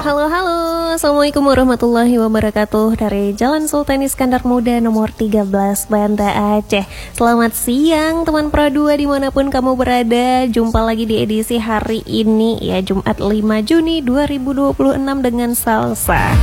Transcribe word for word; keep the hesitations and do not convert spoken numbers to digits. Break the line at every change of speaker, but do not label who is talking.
Halo halo, Assalamualaikum warahmatullahi wabarakatuh. Dari Jalan Sultan Iskandar Muda nomor tiga belas Banda Aceh. Selamat siang teman Pro dua dimanapun kamu berada. Jumpa lagi di edisi hari ini ya, Jumat lima Juni dua ribu dua puluh enam dengan Salsa.